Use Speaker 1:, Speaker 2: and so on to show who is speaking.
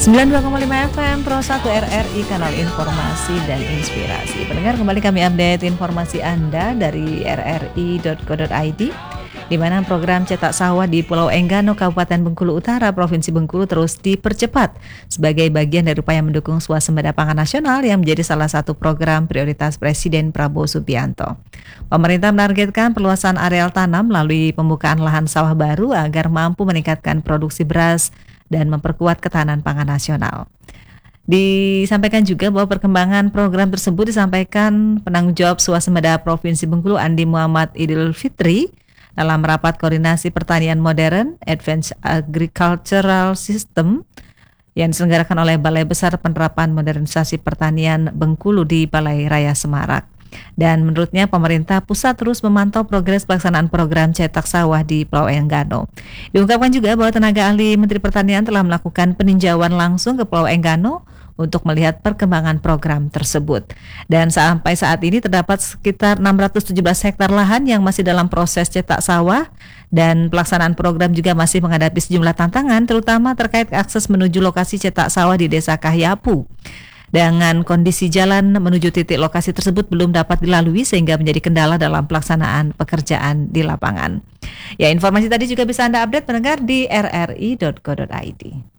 Speaker 1: 92,5 FM Pro 1 RRI, kanal informasi dan inspirasi. Pendengar, kembali kami update informasi Anda dari rri.co.id, di mana program cetak sawah di Pulau Enggano, Kabupaten Bengkulu Utara, Provinsi Bengkulu terus dipercepat sebagai bagian dari upaya mendukung swasembada pangan nasional yang menjadi salah satu program prioritas Presiden Prabowo Subianto. Pemerintah menargetkan perluasan areal tanam melalui pembukaan lahan sawah baru agar mampu meningkatkan produksi beras dan memperkuat ketahanan pangan nasional. Disampaikan juga bahwa perkembangan program tersebut disampaikan penanggung jawab swasembada Provinsi Bengkulu Andi Muhammad Idul Fitri dalam rapat koordinasi pertanian modern Advanced Agricultural System yang diselenggarakan oleh Balai Besar Penerapan Modernisasi Pertanian Bengkulu di Balai Raya Semarak. Dan menurutnya pemerintah pusat terus memantau progres pelaksanaan program cetak sawah di Pulau Enggano. Diungkapkan juga bahwa tenaga ahli Menteri Pertanian telah melakukan peninjauan langsung ke Pulau Enggano untuk melihat perkembangan program tersebut. Dan sampai saat ini terdapat sekitar 617 hektar lahan yang masih dalam proses cetak sawah, dan pelaksanaan program juga masih menghadapi sejumlah tantangan, terutama terkait akses menuju lokasi cetak sawah di Desa Kahyapu. Dengan kondisi jalan menuju titik lokasi tersebut belum dapat dilalui sehingga menjadi kendala dalam pelaksanaan pekerjaan di lapangan. Ya, informasi tadi juga bisa Anda update pendengar di rri.co.id.